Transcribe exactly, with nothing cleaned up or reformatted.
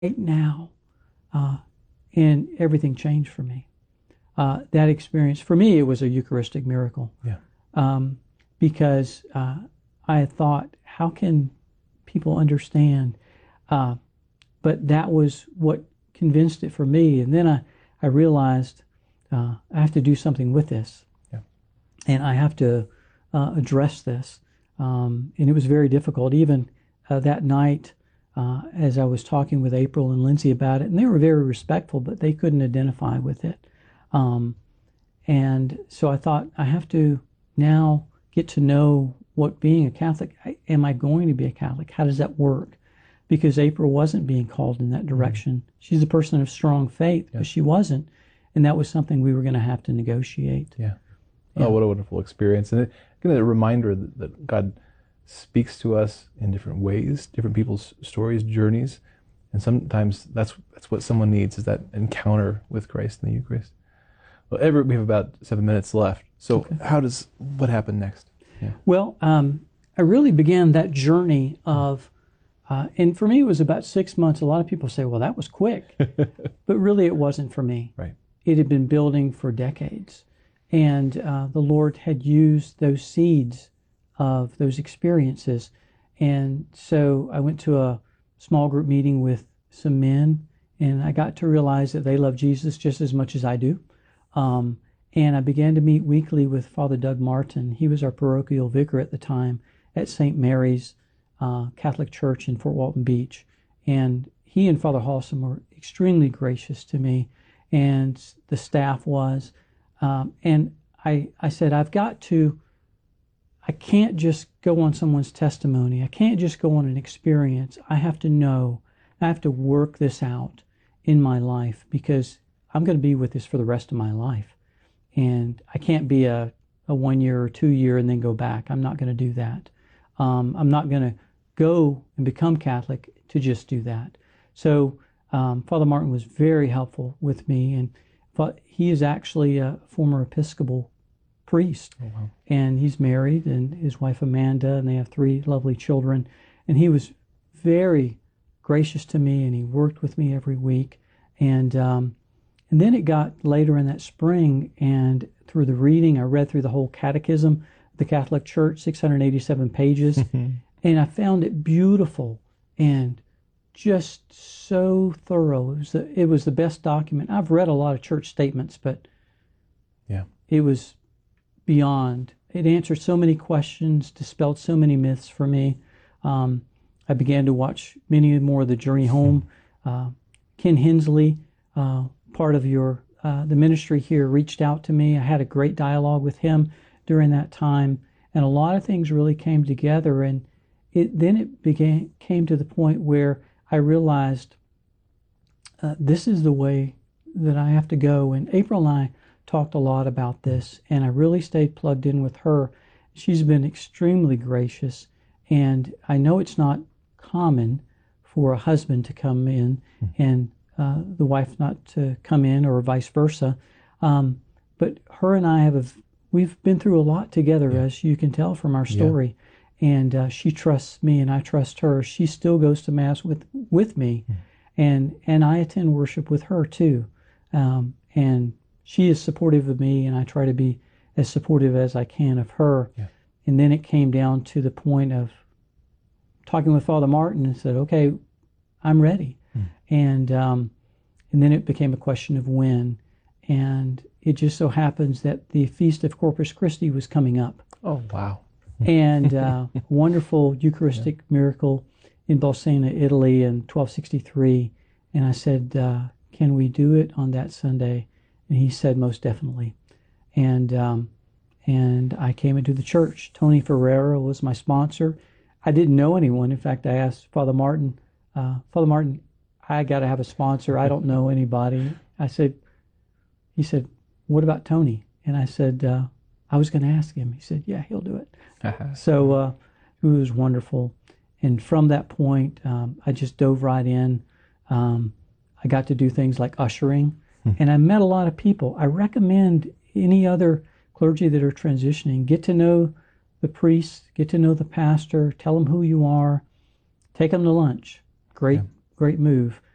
right now, uh, and everything changed for me. Uh, that experience, for me, it was a Eucharistic miracle. Yeah. Um, because uh, I had thought, how can people understand? Uh, but that was what convinced it for me. And then I, I realized uh, I have to do something with this. Yeah. And I have to uh, address this. Um, and it was very difficult. Even uh, that night, uh, as I was talking with April and Lindsay about it, and they were very respectful, but they couldn't identify with it. Um, and so I thought, I have to now get to know what being a Catholic, am I going to be a Catholic? How does that work? Because April wasn't being called in that direction. Mm-hmm. She's a person of strong faith, yeah. but she wasn't. And that was something we were going to have to negotiate. Yeah. yeah. Oh, what a wonderful experience. And again, a reminder that, that God speaks to us in different ways, different people's stories, journeys. And sometimes that's that's what someone needs, is that encounter with Christ in the Eucharist. Well, Everett, we have about seven minutes left. So okay. how does, what happened next? Yeah. Well, um, I really began that journey of, uh, and for me it was about six months. A lot of people say, well, that was quick. But really it wasn't for me. Right. It had been building for decades. And uh, the Lord had used those seeds of those experiences. And so I went to a small group meeting with some men, and I got to realize that they love Jesus just as much as I do. Um, and I began to meet weekly with Father Doug Martin. He was our parochial vicar at the time at Saint Mary's uh, Catholic Church in Fort Walton Beach. And he and Father Halsam were extremely gracious to me, and the staff was. Um, and I, I said, I've got to, I can't just go on someone's testimony. I can't just go on an experience. I have to know, I have to work this out in my life, because I'm going to be with this for the rest of my life. And I can't be a, a one year or two year and then go back. I'm not going to do that. Um, I'm not going to go and become Catholic to just do that. So um, Father Martin was very helpful with me, and he is actually a former Episcopal priest. Oh, wow. And he's married, and his wife Amanda, and they have three lovely children. And he was very gracious to me, and he worked with me every week. And um, and then it got later in that spring, and through the reading, I read through the whole Catechism of the Catholic Church, six hundred eighty-seven pages, and I found it beautiful and just so thorough. It was the, it was the best document. I've read a lot of church statements, but yeah, it was beyond. It answered so many questions, dispelled so many myths for me. Um, I began to watch many more of the Journey Home. Uh, Ken Hensley, uh, part of your uh, the ministry here, reached out to me. I had a great dialogue with him during that time, and a lot of things really came together. And it then it began came to the point where I realized uh, this is the way that I have to go. And April and I talked a lot about this, and I really stayed plugged in with her. She's been extremely gracious, and I know it's not common for a husband to come in and uh, the wife not to come in, or vice versa. Um, but her and I have, a, we've been through a lot together, yeah. as you can tell from our story. Yeah. And uh, she trusts me, and I trust her. She still goes to Mass with, with me, mm. and, and I attend worship with her too. Um, and she is supportive of me, and I try to be as supportive as I can of her. Yeah. And then it came down to the point of talking with Father Martin, and said, okay, I'm ready. Hmm. And um, and then it became a question of when. And it just so happens that the Feast of Corpus Christi was coming up. Oh, wow. And uh, wonderful Eucharistic yeah. miracle in Bolsena, Italy in twelve sixty-three. And I said, uh, can we do it on that Sunday? And he said, most definitely. And um, and I came into the church. Tony Ferreira was my sponsor. I didn't know anyone. In fact, I asked Father Martin, uh, Father Martin, I got to have a sponsor. I don't know anybody. I said, he said, what about Tony? And I said, uh, I was going to ask him. He said, yeah, he'll do it. So uh, it was wonderful. And from that point, um, I just dove right in. Um, I got to do things like ushering, hmm. and I met a lot of people. I recommend any other clergy that are transitioning, get to know the priest, get to know the pastor, tell them who you are, take them to lunch. Great, yeah. great move.